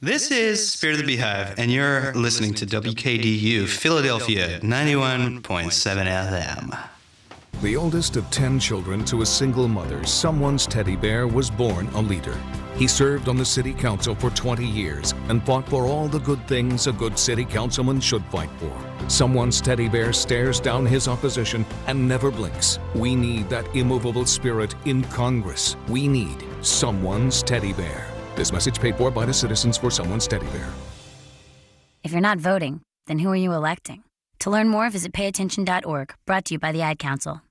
This is Spirit of the Beehive, and you're listening to WKDU Philadelphia 91.7 FM. The oldest of 10 children to a single mother, someone's teddy bear was born a leader. He served on the city council for 20 years and fought for all the good things a good city councilman should fight for. Someone's teddy bear stares down his opposition and never blinks. We need that immovable spirit in Congress. We need someone's teddy bear. This message paid for by the Citizens for Someone's Teddy Bear. If you're not voting, then who are you electing? To learn more, visit payattention.org, brought to you by the Ad Council.